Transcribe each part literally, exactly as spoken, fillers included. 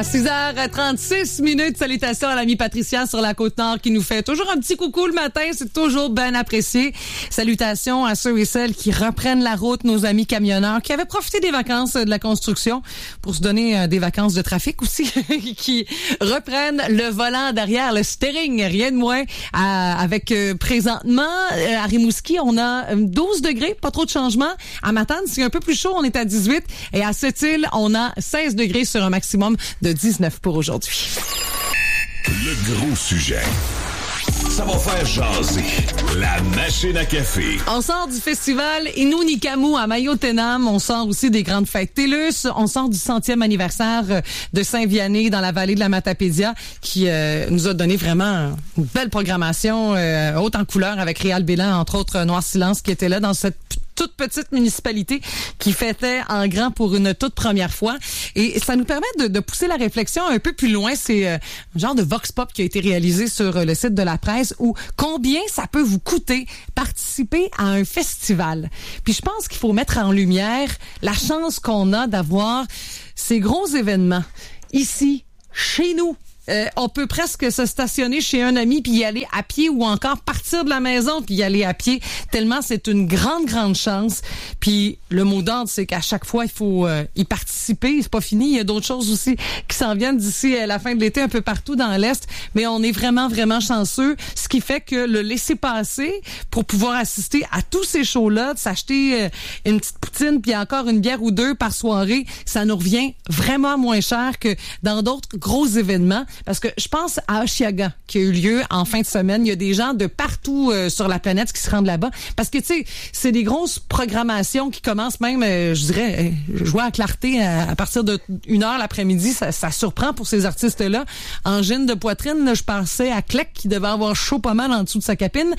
À six heures trente-six minutes, salutations à l'amie Patricia sur la Côte-Nord qui nous fait toujours un petit coucou le matin. C'est toujours bien apprécié. Salutations à ceux et celles qui reprennent la route, nos amis camionneurs qui avaient profité des vacances de la construction pour se donner euh, des vacances de trafic aussi, qui reprennent le volant derrière, le steering, rien de moins. À, avec euh, présentement, euh, à Rimouski, on a douze degrés, pas trop de changement. À Matane, c'est un peu plus chaud, on est à dix-huit. Et à Sept-Îles, on a seize degrés sur un maximum de dix-neuf pour aujourd'hui. Le gros sujet. Ça va faire jaser. La machine à café. On sort du festival Innu Nikamu à Mayo-Tenam. On sort aussi des grandes fêtes TELUS. On sort du centième anniversaire de Saint-Vianney dans la vallée de la Matapédia qui euh, nous a donné vraiment une belle programmation euh, haute en couleur avec Réal Bélan, entre autres Noir Silence qui était là dans cette toute petite municipalité qui fêtait en grand pour une toute première fois. Et ça nous permet de, de pousser la réflexion un peu plus loin. C'est euh, un genre de vox pop qui a été réalisé sur euh, le site de la presse où combien ça peut vous coûter participer à un festival. Puis je pense qu'il faut mettre en lumière la chance qu'on a d'avoir ces gros événements ici, chez nous. Euh, on peut presque se stationner chez un ami puis y aller à pied ou encore partir de la maison puis y aller à pied tellement c'est une grande grande chance. Puis le mot d'ordre c'est qu'à chaque fois il faut euh, y participer, c'est pas fini, il y a d'autres choses aussi qui s'en viennent d'ici à la fin de l'été un peu partout dans l'est, mais on est vraiment vraiment chanceux, ce qui fait que le laisser-passer pour pouvoir assister à tous ces shows-là, de s'acheter euh, une petite poutine puis encore une bière ou deux par soirée, ça nous revient vraiment moins cher que dans d'autres gros événements. Parce que je pense à Oshiaga qui a eu lieu en fin de semaine. Il y a des gens de partout euh, sur la planète qui se rendent là-bas. Parce que, tu sais, c'est des grosses programmations qui commencent même, euh, je dirais, euh, je vois à Clarté à, à partir de une heure l'après-midi. Ça, ça surprend pour ces artistes-là. Angine de poitrine, là, je pensais à Clec qui devait avoir chaud pas mal en dessous de sa capine.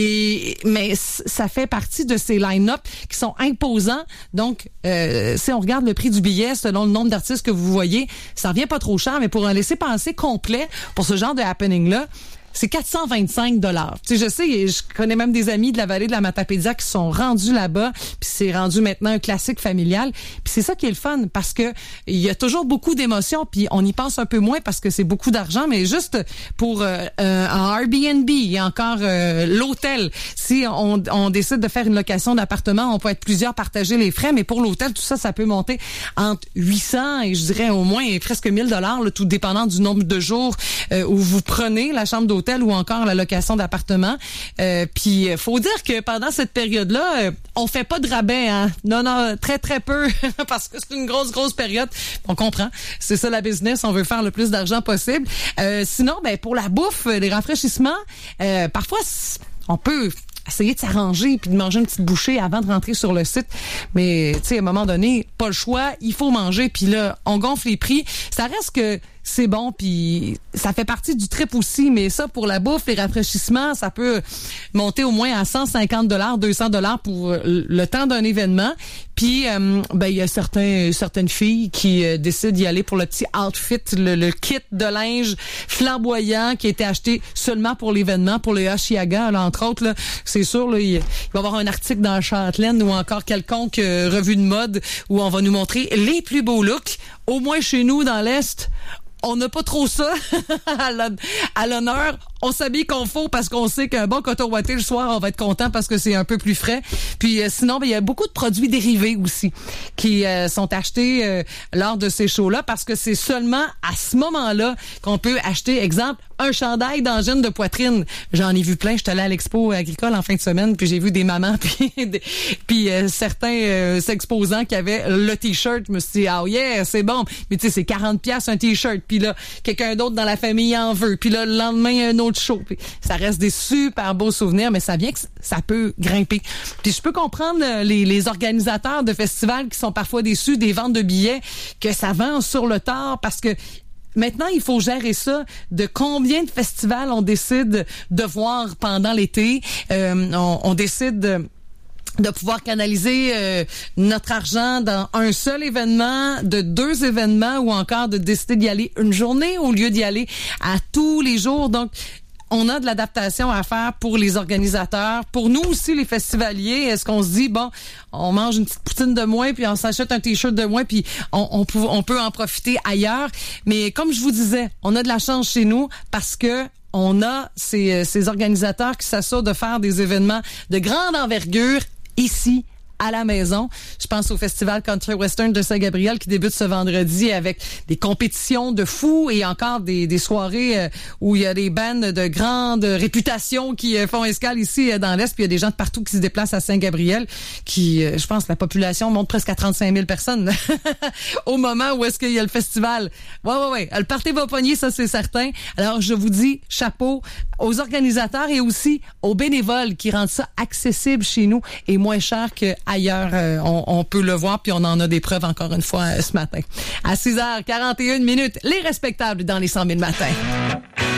Et mais ça fait partie de ces line-up qui sont imposants. Donc, euh, si on regarde le prix du billet selon le nombre d'artistes que vous voyez, ça revient pas trop cher. Mais pour en laisser penser complet pour ce genre de happening-là, c'est quatre cent vingt-cinq dollars. Tu sais, je sais, je connais même des amis de la vallée de la Matapédia qui sont rendus là-bas, puis c'est rendu maintenant un classique familial. Puis c'est ça qui est le fun, parce que il y a toujours beaucoup d'émotions, puis on y pense un peu moins parce que c'est beaucoup d'argent, mais juste pour euh, euh, un Airbnb, il y a encore euh, l'hôtel. Si on, on décide de faire une location d'appartement, on peut être plusieurs, partager les frais, mais pour l'hôtel, tout ça, ça peut monter entre huit cents et je dirais au moins presque mille dollars, tout dépendant du nombre de jours euh, où vous prenez la chambre d'hôtel ou encore la location d'appartement. Euh, puis faut dire que pendant cette période-là, euh, on fait pas de rabais, hein. Non, non, très très peu, parce que c'est une grosse grosse période. On comprend. C'est ça la business. On veut faire le plus d'argent possible. Euh, sinon, ben pour la bouffe, les rafraîchissements, euh, parfois on peut essayer de s'arranger puis de manger une petite bouchée avant de rentrer sur le site. Mais tu sais, à un moment donné, pas le choix, il faut manger. Puis là, on gonfle les prix. Ça reste que c'est bon, puis ça fait partie du trip aussi, mais ça, pour la bouffe, les rafraîchissements, ça peut monter au moins à cent cinquante dollars, deux cents dollars pour le temps d'un événement. Puis, euh, ben, il y a certains, certaines filles qui euh, décident d'y aller pour le petit outfit, le, le kit de linge flamboyant qui a été acheté seulement pour l'événement, pour le Oshiaga, là, entre autres. Là, c'est sûr, là, il, il va y avoir un article dans Châtelaine ou encore quelconque euh, revue de mode où on va nous montrer les plus beaux looks. Au moins chez nous, dans l'Est, on n'a pas trop ça à l'honneur. On s'habille qu'on faut parce qu'on sait qu'un bon coton ouaté le soir, on va être content parce que c'est un peu plus frais. Puis euh, sinon, ben il y a beaucoup de produits dérivés aussi qui euh, sont achetés euh, lors de ces shows-là parce que c'est seulement à ce moment-là qu'on peut acheter, exemple, un chandail d'angine de poitrine. J'en ai vu plein. J'étais allée à l'expo agricole en fin de semaine, puis j'ai vu des mamans puis des, puis euh, certains euh, s'exposants qui avaient le t-shirt. Je me suis dit, ah oh yeah, c'est bon. Mais tu sais, c'est quarante piastres un t-shirt. Puis là, quelqu'un d'autre dans la famille en veut. Puis là, le lendemain, un autre show. Puis ça reste des super beaux souvenirs, mais ça vient que ça peut grimper. Puis je peux comprendre les, les organisateurs de festivals qui sont parfois déçus des ventes de billets, que ça vend sur le tard parce que maintenant, il faut gérer ça, de combien de festivals on décide de voir pendant l'été. Euh, on, on décide de, de pouvoir canaliser euh, notre argent dans un seul événement, de deux événements ou encore de décider d'y aller une journée au lieu d'y aller à tous les jours. Donc, on a de l'adaptation à faire pour les organisateurs, pour nous aussi les festivaliers. Est-ce qu'on se dit bon, on mange une petite poutine de moins puis on s'achète un t-shirt de moins puis on, on peut on peut en profiter ailleurs. Mais comme je vous disais, on a de la chance chez nous parce que on a ces, ces organisateurs qui s'assurent de faire des événements de grande envergure ici à la maison. Je pense au Festival Country Western de Saint-Gabriel qui débute ce vendredi avec des compétitions de fous et encore des, des soirées euh, où il y a des bands de grande réputation qui euh, font escale ici euh, dans l'Est. Puis il y a des gens de partout qui se déplacent à Saint-Gabriel qui, euh, je pense, la population monte presque à trente-cinq mille personnes au moment où est-ce qu'il y a le festival. Ouais, ouais, ouais. Le party va pogner, ça c'est certain. Alors je vous dis chapeau aux organisateurs et aussi aux bénévoles qui rendent ça accessible chez nous et moins cher que ailleurs, euh, on, on peut le voir, puis on en a des preuves encore une fois euh, ce matin. À six heures quarante et une minutes, les respectables dans les cent mille matins.